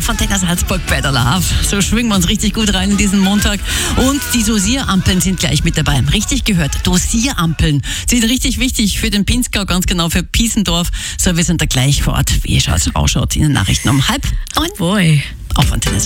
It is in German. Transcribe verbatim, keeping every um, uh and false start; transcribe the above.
auf Antenne Salzburg bei der Love. So schwingen wir uns richtig gut rein in diesen Montag. Und die Dosierampeln sind gleich mit dabei. Richtig gehört, Dosierampeln sind richtig wichtig für den Pinzgau, ganz genau für Piesendorf. So, wir sind da gleich vor Ort. Wie es ausschaut in den Nachrichten um halb neun. Boy. Auf Antenne